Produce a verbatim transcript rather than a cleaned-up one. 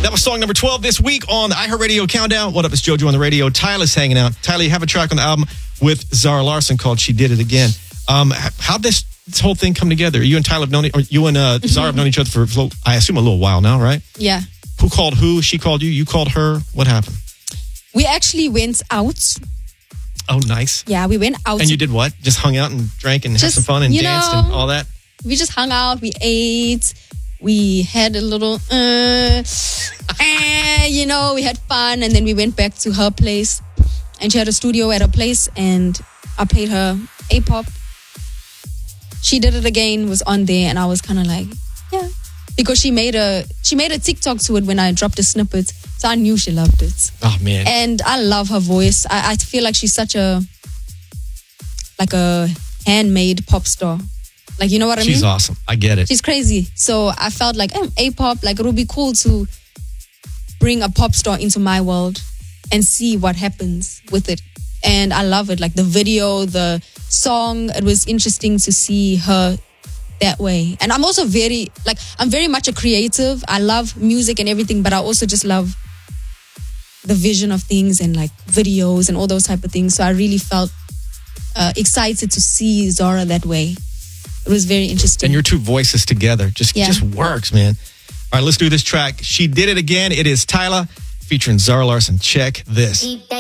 That was song number twelve this week on the iHeartRadio Countdown. What up, it's JoJo on the radio. Tyler's hanging out. Tyler, you have a track on the album with Zara Larsson called She Did It Again. Um, how'd this, this whole thing come together? You and Tyler have known, or you and uh, Zara have known each other for, I assume, a little while now, right? Yeah. Who called who? She called you? You called her? What happened? We actually went out. Oh, nice. Yeah, we went out. And you did what? Just hung out and drank and had Just, some fun and you danced know, and all that? We just hung out. We ate. We had a little, uh, eh, you know, we had fun. And then we went back to her place. And she had a studio at her place. And I played her A-pop. She Did It Again was on there. And I was kind of like, yeah. Because she made a she made a TikTok to it when I dropped a snippet. So I knew she loved it. Oh, man. And I love her voice. I, I feel like she's such a, like a handmade pop star. Like, you know what I She's mean? She's awesome. I get it. She's crazy. So I felt like, eh, A-pop, like it would be cool to bring a pop star into my world and see what happens with it. And I love it. Like the video, the song, it was interesting to see her that way. And I'm also very, like, I'm very much a creative. I love music and everything, but I also just love the vision of things and like videos and all those type of things. So I really felt uh, excited to see Zara that way. It was very interesting. And your two voices together just, Yeah. just works, man. All right, let's do this track. She Did It Again. It is Tyler featuring Zara Larsson. Check this.